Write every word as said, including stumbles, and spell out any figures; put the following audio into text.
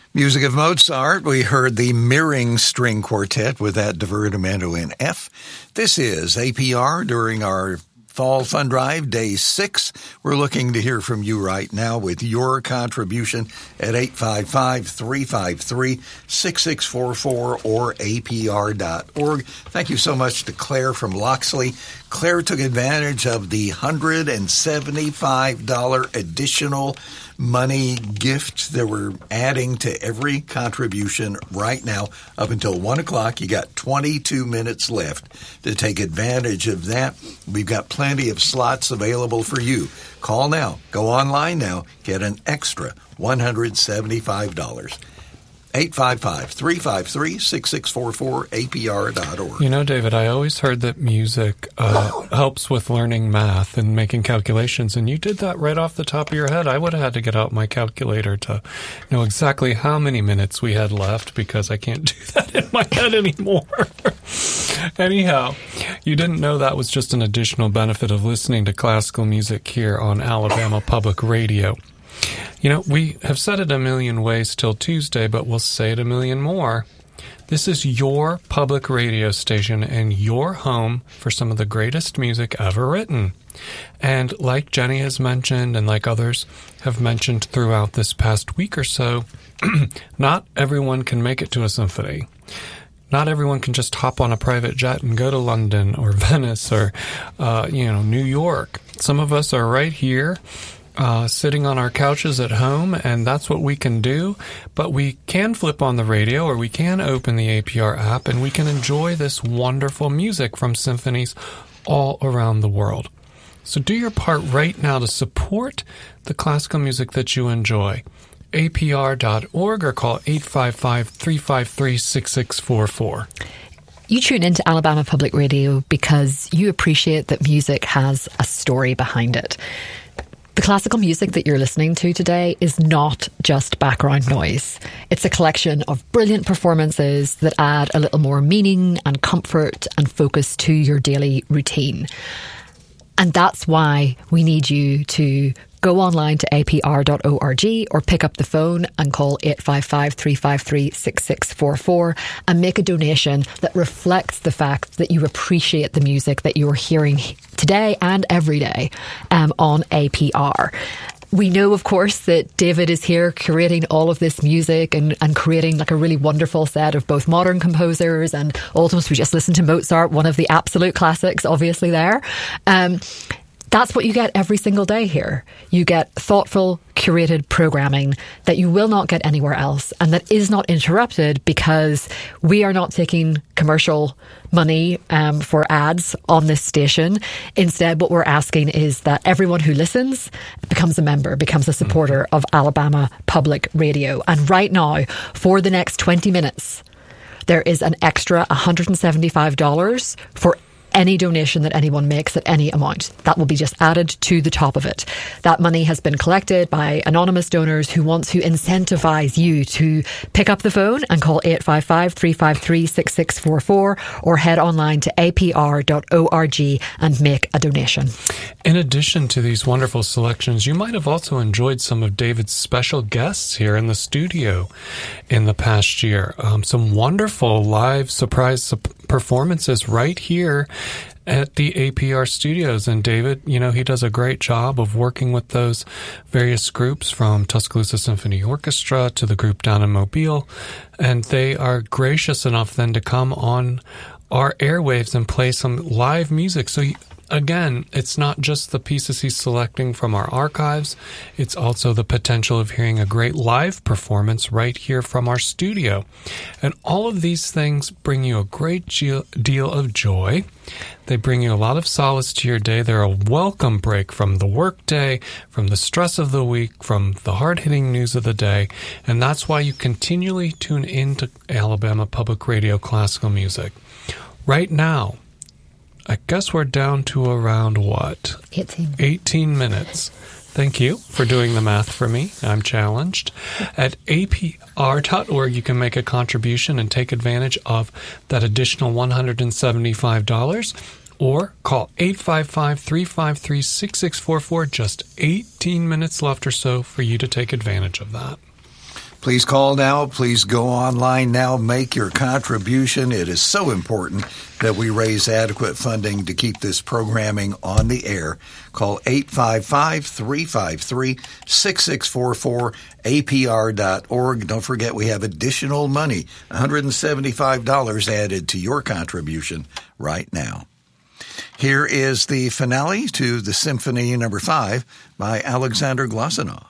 Music of Mozart, we heard the Mirroring String Quartet with that divertimento in F. This is A P R during our Fall Fund Drive, Day six. We're looking to hear from you right now with your contribution at eight five five, three five three, six six four four or A P R dot org. Thank you so much to Claire from Loxley. Claire took advantage of the one hundred seventy-five dollars additional money gift that we're adding to every contribution right now up until one o'clock. You got twenty-two minutes left to take advantage of that. We've got plenty of slots available for you. Call now. Go online now. Get an extra one hundred seventy-five dollars. eight five five, three five three, six six four four, A P R dot org. You know, David, I always heard that music uh, helps with learning math and making calculations, and you did that right off the top of your head. I would have had to get out my calculator to know exactly how many minutes we had left, because I can't do that in my head anymore. Anyhow, you didn't know that was just an additional benefit of listening to classical music here on Alabama Public Radio. You know, we have said it a million ways till Tuesday, but we'll say it a million more. This is your public radio station and your home for some of the greatest music ever written. And like Jenny has mentioned, and like others have mentioned throughout this past week or so, not everyone can make it to a symphony. Not everyone can just hop on a private jet and go to London or Venice or, uh, you know, New York. Some of us are right here, Uh, sitting on our couches at home, and that's what we can do. But we can flip on the radio, or we can open the A P R app, and we can enjoy this wonderful music from symphonies all around the world. So do your part right now to support the classical music that you enjoy. A P R dot org or call eight five five, three five three, six six four four. You tune into Alabama Public Radio because you appreciate that music has a story behind it. The classical music that you're listening to today is not just background noise. It's a collection of brilliant performances that add a little more meaning and comfort and focus to your daily routine. And that's why we need you to go online to A P R dot org or pick up the phone and call eight five five, three five three, six six four four and make a donation that reflects the fact that you appreciate the music that you're hearing today and every day um, on A P R. We know, of course, that David is here curating all of this music and, and creating like a really wonderful set of both modern composers and also we just listened to Mozart, one of the absolute classics, obviously there. Um, That's what you get every single day here. You get thoughtful, curated programming that you will not get anywhere else and that is not interrupted because we are not taking commercial money um, for ads on this station. Instead, what we're asking is that everyone who listens becomes a member, becomes a supporter of Alabama Public Radio. And right now, for the next twenty minutes, there is an extra one hundred seventy-five dollars for any donation that anyone makes at any amount. That will be just added to the top of it. That money has been collected by anonymous donors who want to incentivize you to pick up the phone and call eight five five, three five three, six six four four or head online to A P R dot org and make a donation. In addition to these wonderful selections, you might have also enjoyed some of David's special guests here in the studio in the past year. Um, some wonderful live surprise su- performances right here at the A P R studios. And David, you know, he does a great job of working with those various groups from Tuscaloosa Symphony Orchestra to the group down in Mobile. And they are gracious enough then to come on our airwaves and play some live music. So again, it's not just the pieces he's selecting from our archives. It's also the potential of hearing a great live performance right here from our studio. And all of these things bring you a great deal of joy. They bring you a lot of solace to your day. They're a welcome break from the workday, from the stress of the week, from the hard-hitting news of the day. And that's why you continually tune into Alabama Public Radio classical music. Right now, I guess we're down to around what? eighteen. eighteen minutes. Thank you for doing the math for me. I'm challenged. At A P R dot org, you can make a contribution and take advantage of that additional one hundred seventy-five dollars. Or call eight five five, three five three, six six four four. Just eighteen minutes left or so for you to take advantage of that. Please call now. Please go online now. Make your contribution. It is so important that we raise adequate funding to keep this programming on the air. Call eight five five, three five three, six six four four, A P R dot org. Don't forget we have additional money, one hundred seventy-five dollars added to your contribution right now. Here is the finale to the Symphony Number Five by Alexander Glazunov.